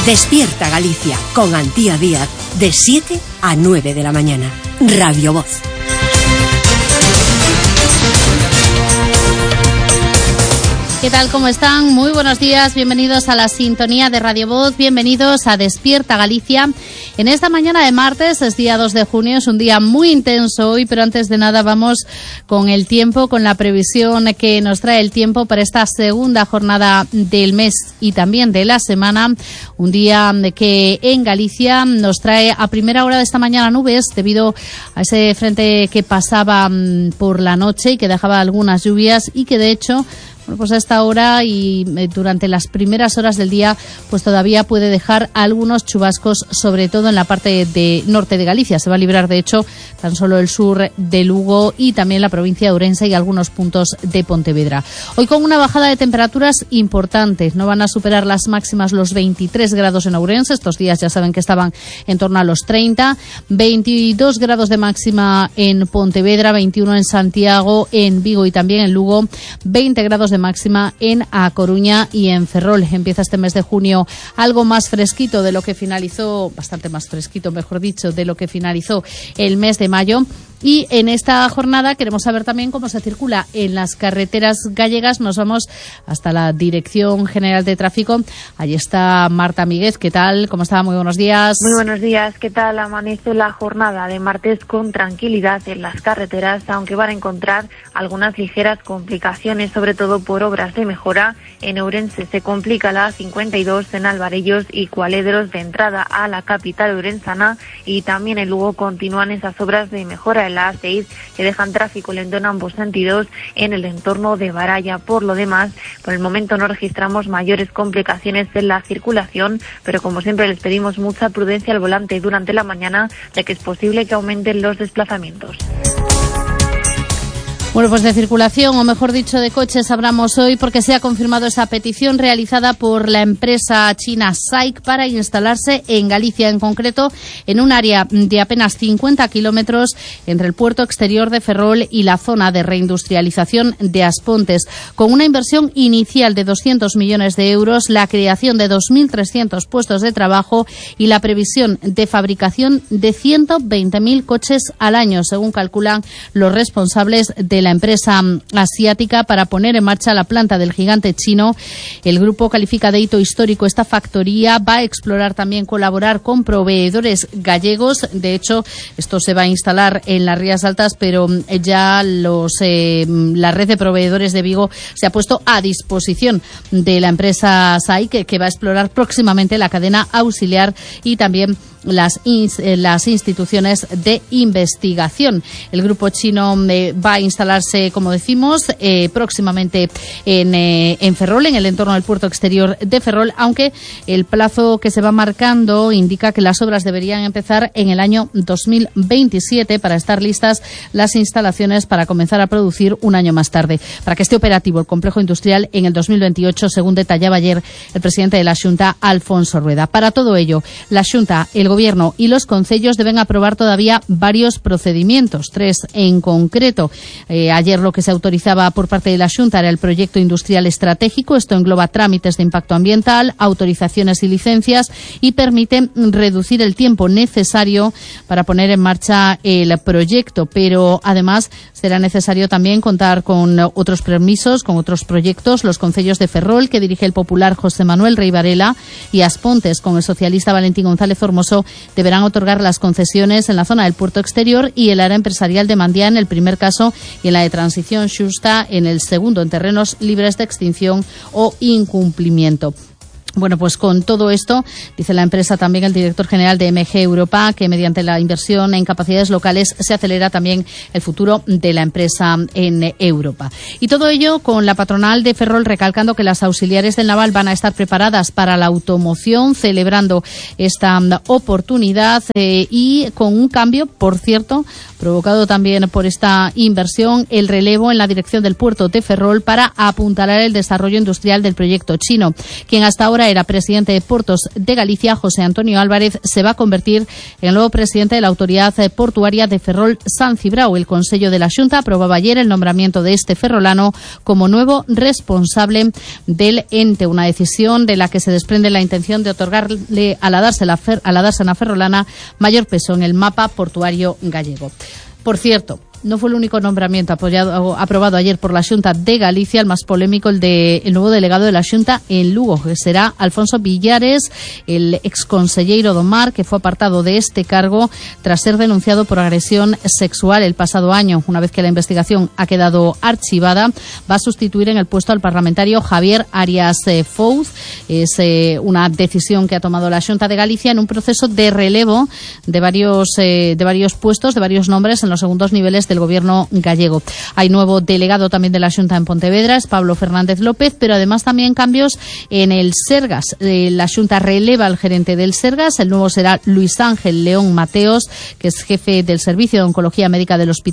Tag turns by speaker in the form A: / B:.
A: Despierta Galicia con Antía Díaz de 7 a 9 de la mañana. Radio Voz.
B: ¿Qué tal? ¿Cómo están? Muy buenos días, bienvenidos a la sintonía de Radio Voz, bienvenidos a Despierta Galicia. En esta mañana de martes, es día 2 de junio, es un día muy intenso hoy, pero antes de nada vamos con el tiempo, con la previsión que nos trae el tiempo para esta segunda jornada del mes y también de la semana. Un día que en Galicia nos trae a primera hora de esta mañana nubes debido a ese frente que pasaba por la noche y que dejaba algunas lluvias y que de hecho... Bueno, pues a esta hora y durante las primeras horas del día pues todavía puede dejar algunos chubascos, sobre todo en la parte de norte de Galicia. Se va a librar, de hecho, tan solo el sur de Lugo y también la provincia de Ourense y algunos puntos de Pontevedra. Hoy con una bajada de temperaturas importantes. No van a superar las máximas los 23 grados en Ourense. Estos días ya saben que estaban en torno a los 30. 22 grados de máxima en Pontevedra, 21 en Santiago, en Vigo y también en Lugo, 20 grados de máxima en A Coruña y en Ferrol. Empieza este mes de junio algo más fresquito de lo que finalizó, bastante más fresquito, mejor dicho, de lo que finalizó el mes de mayo. Y en esta jornada queremos saber también cómo se circula en las carreteras gallegas. Nos vamos hasta la Dirección General de Tráfico. Allí está Marta Míguez. ¿Qué tal? ¿Cómo está? Muy buenos días.
C: Muy buenos días. ¿Qué tal? Amanece la jornada de martes con tranquilidad en las carreteras, aunque van a encontrar algunas ligeras complicaciones, sobre todo por obras de mejora. En Ourense se complica la 52 en Alvarellos y Cualedros de entrada a la capital ourensana, y también en Lugo continúan esas obras de mejora en la A6 que dejan tráfico lento en ambos sentidos en el entorno de Baralla. Por lo demás, por el momento no registramos mayores complicaciones en la circulación, pero como siempre les pedimos mucha prudencia al volante durante la mañana, ya que es posible que aumenten los desplazamientos.
B: Bueno, pues de circulación, o mejor dicho, de coches hablamos hoy porque se ha confirmado esa petición realizada por la empresa china SAIC para instalarse en Galicia, en concreto en un área de apenas 50 kilómetros entre el puerto exterior de Ferrol y la zona de reindustrialización de Aspontes, con una inversión inicial de 200 millones de euros, la creación de 2.300 puestos de trabajo y la previsión de fabricación de 120.000 coches al año, según calculan los responsables de la empresa asiática para poner en marcha la planta del gigante chino. El grupo califica de hito histórico esta factoría. Va a explorar también colaborar con proveedores gallegos. De hecho, esto se va a instalar en las Rías Altas, pero ya la red de proveedores de Vigo se ha puesto a disposición de la empresa SAIC, que va a explorar próximamente la cadena auxiliar y también las instituciones de investigación. El grupo chino va a instalarse, como decimos, próximamente en Ferrol, en el entorno del puerto exterior de Ferrol, aunque el plazo que se va marcando indica que las obras deberían empezar en el año 2027 para estar listas las instalaciones para comenzar a producir un año más tarde, para que esté operativo el complejo industrial en el 2028, según detallaba ayer el presidente de la Xunta, Alfonso Rueda. Para todo ello, la Xunta, el Gobierno y los concellos deben aprobar todavía varios procedimientos, 3 en concreto. Ayer lo que se autorizaba por parte de la Xunta era el proyecto industrial estratégico. Esto engloba trámites de impacto ambiental, autorizaciones y licencias y permite reducir el tiempo necesario para poner en marcha el proyecto. Pero además será necesario también contar con otros permisos, con otros proyectos. Los concellos de Ferrol, que dirige el popular José Manuel Rey Varela, y Aspontes, con el socialista Valentín González Formoso, deberán otorgar las concesiones en la zona del puerto exterior y el área empresarial de Mandía en el primer caso y en la de Transición Xusta en el segundo, en terrenos libres de extinción o incumplimiento. Bueno, pues con todo esto, dice la empresa, también el director general de MG Europa, que mediante la inversión en capacidades locales se acelera también el futuro de la empresa en Europa. Y todo ello con la patronal de Ferrol recalcando que las auxiliares del naval van a estar preparadas para la automoción, celebrando esta oportunidad y con un cambio, por cierto, provocado también por esta inversión, el relevo en la dirección del puerto de Ferrol para apuntalar el desarrollo industrial del proyecto chino, quien hasta ahora ahora era presidente de Portos de Galicia, José Antonio Álvarez, se va a convertir en el nuevo presidente de la Autoridad Portuaria de Ferrol San Cibrao. El Consello de la Xunta aprobaba ayer el nombramiento de este ferrolano como nuevo responsable del ente, una decisión de la que se desprende la intención de otorgarle a la dársena ferrolana mayor peso en el mapa portuario gallego. Por cierto, no fue el único nombramiento aprobado ayer por la Xunta de Galicia, el más polémico, el nuevo delegado de la Xunta en Lugo, que será Alfonso Villares, el exconselleiro do Mar, que fue apartado de este cargo tras ser denunciado por agresión sexual el pasado año. Una vez que la investigación ha quedado archivada, va a sustituir en el puesto al parlamentario Javier Arias Fouz. Es una decisión que ha tomado la Xunta de Galicia en un proceso de relevo de varios puestos, de varios nombres en los segundos niveles del gobierno gallego. Hay nuevo delegado también de la Xunta en Pontevedra, es Pablo Fernández López, pero además también cambios en el Sergas. La Xunta releva al gerente del Sergas, el nuevo será Luis Ángel León Mateos, que es jefe del Servicio de Oncología Médica del Hospital